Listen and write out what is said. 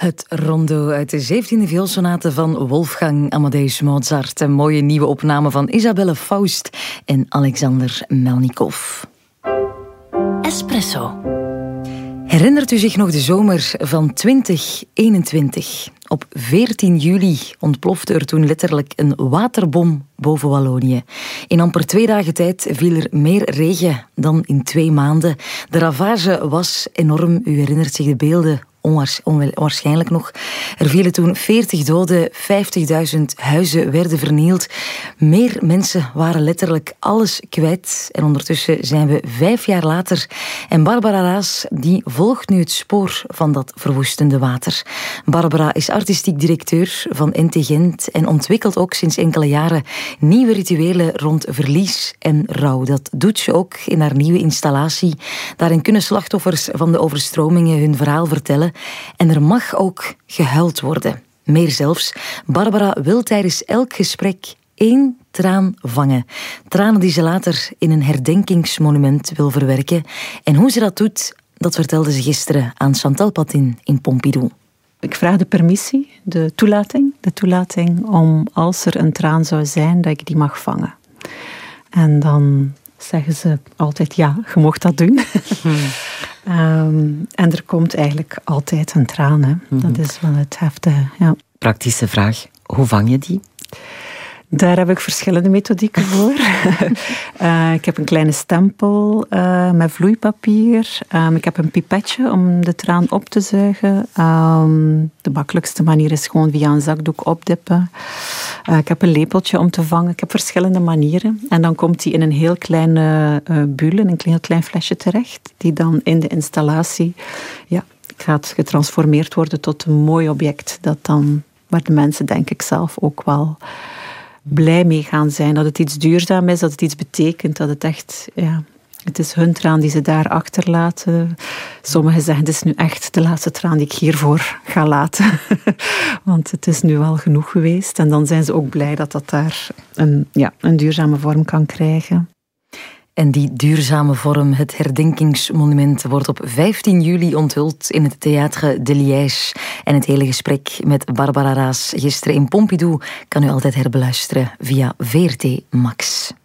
Het rondo uit de 17e vioolsonate van Wolfgang Amadeus Mozart. Een mooie nieuwe opname van Isabelle Faust en Alexander Melnikov. Espresso. Herinnert u zich nog de zomer van 2021? Op 14 juli ontplofte er toen letterlijk een waterbom boven Wallonië. In amper 2 dagen tijd viel er meer regen dan in 2 maanden. De ravage was enorm. U herinnert zich de beelden onwaarschijnlijk nog. Er vielen toen 40 doden, 50.000 huizen werden vernield. Meer mensen waren letterlijk alles kwijt. En ondertussen zijn we 5 jaar later. En Barbara Raas die volgt nu het spoor van dat verwoestende water. Barbara is artistiek directeur van NT Gent en ontwikkelt ook sinds enkele jaren nieuwe rituelen rond verlies en rouw. Dat doet ze ook in haar nieuwe installatie. Daarin kunnen slachtoffers van de overstromingen hun verhaal vertellen. En er mag ook gehuild worden. Meer zelfs, Barbara wil tijdens elk gesprek 1 traan vangen. Tranen die ze later in een herdenkingsmonument wil verwerken. En hoe ze dat doet, dat vertelde ze gisteren aan Chantal Patin in Pompidou. Ik vraag de permissie, de toelating om als er een traan zou zijn, dat ik die mag vangen. En dan zeggen ze altijd ja, je mocht dat doen. En er komt eigenlijk altijd een traan. Hè. Dat is wel het heftige. Ja. Praktische vraag, hoe vang je die? Daar heb ik verschillende methodieken voor. Ik heb een kleine stempel met vloeipapier. Ik heb een pipetje om de traan op te zuigen. De makkelijkste manier is gewoon via een zakdoek opdippen. Ik heb een lepeltje om te vangen. Ik heb verschillende manieren. En dan komt die in een heel kleine bule, een heel klein flesje terecht. Die dan in de installatie gaat getransformeerd worden tot een mooi object. Dat dan, waar de mensen denk ik zelf ook wel blij mee gaan zijn. Dat het iets duurzaam is, dat het iets betekent. Dat het echt, het is hun traan die ze daar achterlaten. Sommigen zeggen, het is nu echt de laatste traan die ik hiervoor ga laten. Want het is nu wel genoeg geweest. En dan zijn ze ook blij dat dat daar een duurzame vorm kan krijgen. En die duurzame vorm, het herdenkingsmonument, wordt op 15 juli onthuld in het Théâtre de Liège. En het hele gesprek met Barbara Raas gisteren in Pompidou kan u altijd herbeluisteren via VRT Max.